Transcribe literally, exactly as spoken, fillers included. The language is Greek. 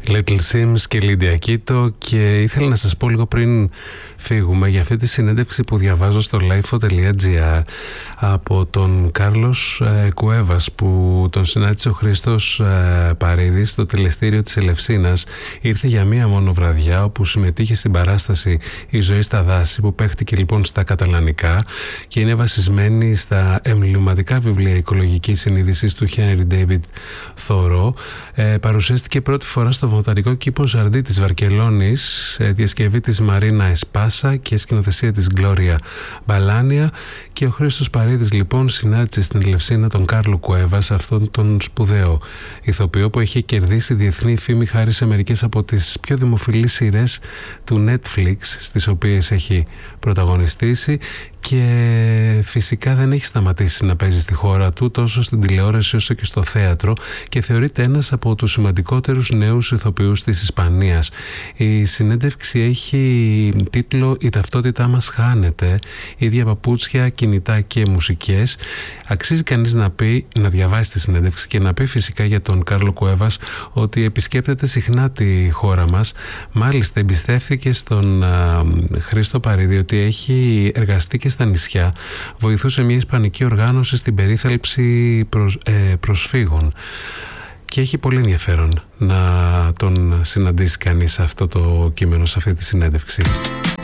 Little Sims και Lydia Kito, και ήθελα να σας πω λίγο πριν φύγουμε για αυτή τη συνέντευξη που διαβάζω στο lifeo τελεία gr από τον Κάρλος ε, Κουέβας, που τον συνάντησε ο Χρήστος ε, Παρίδης στο τελεστήριο της Ελευσίνας. Ήρθε για μία μόνο βραδιά, όπου συμμετείχε στην παράσταση «Η ζωή στα δάση», που παίχτηκε λοιπόν στα καταλανικά και είναι βασισμένη στα εμβληματικά βιβλία οικολογικής συνείδησης του Henry David Thoreau. Ε, παρουσιάστηκε πρώτη φορά στο βοτανικό κήπο Ζαρντί της Βαρκελόνης, ε, διασκευή της Μαρίνα Εσπάσα και σκηνοθεσία της Γκλώρια Μπαλάνια. Και ο Χρήστος Παρίδης λοιπόν συνάντησε στην Ελευσίνα τον Κάρλο Κουέβας, αυτόν τον σπουδαίο ηθοποιό που έχει κερδίσει διεθνή φήμη χάρη σε μερικές από τις πιο δημοφιλείς σειρές του Netflix στις οποίες έχει πρωταγωνιστήσει, και φυσικά δεν έχει σταματήσει να παίζει στη χώρα του τόσο στην τηλεόραση όσο και στο θέατρο, και θεωρείται ένας από τους σημαντικότερους νέους ηθοποιούς της Ισπανίας. Η συνέντευξη έχει τίτλο «Η ταυτότητά μας χάνεται, ίδια παπούτσια, κινητά και μουσικές». Αξίζει κανείς να πει, να διαβάσει τη συνέντευξη και να πει φυσικά για τον Κάρλο Κουέβας ότι επισκέπτεται συχνά τη χώρα μας. Μάλιστα εμπιστεύθηκε στον α, Χρήστο Παρίδη ότι έχει εργαστεί και στα νησιά, βοηθούσε μια ισπανική οργάνωση στην περίθαλψη προσ, ε, προσφύγων, και έχει πολύ ενδιαφέρον να τον συναντήσει κανείς σε αυτό το κείμενο, σε αυτή τη συνέντευξη.